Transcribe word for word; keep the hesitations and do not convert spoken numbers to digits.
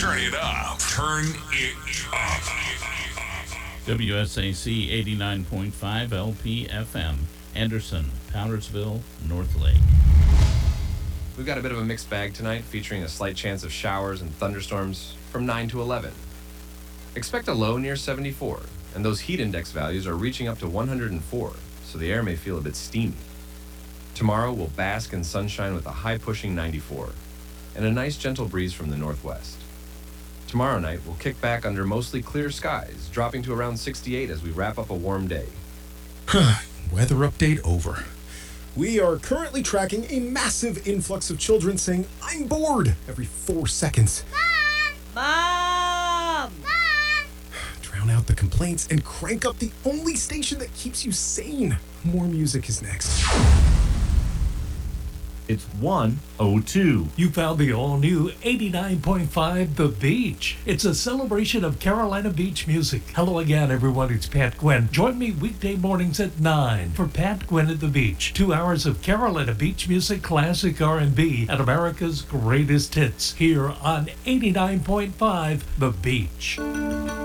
Turn it up. Turn it up. W S A C eighty-nine point five L P F M, Anderson, Powdersville, North Lake. We've got a bit of a mixed bag tonight, featuring a slight chance of showers and thunderstorms from nine to eleven. Expect a low near seventy-four, and those heat index values are reaching up to one hundred four, so the air may feel a bit steamy. Tomorrow we'll bask in sunshine with a high-pushing ninety-four, and a nice gentle breeze from the northwest. Tomorrow night we'll kick back under mostly clear skies, dropping to around sixty-eight as we wrap up a warm day. Weather update over. We are currently tracking a massive influx of children saying, "I'm bored," every four seconds. Mom! Mom! Drown out the complaints and crank up the only station that keeps you sane. More music is next. It's one oh two. You found the all-new eighty-nine point five The Beach. It's a celebration of Carolina Beach music. Hello again, everyone. It's Pat Gwynn. Join me weekday mornings at nine for Pat Gwynn at the Beach. Two hours of Carolina Beach music, classic R and B, and America's greatest hits here on eighty-nine point five The Beach.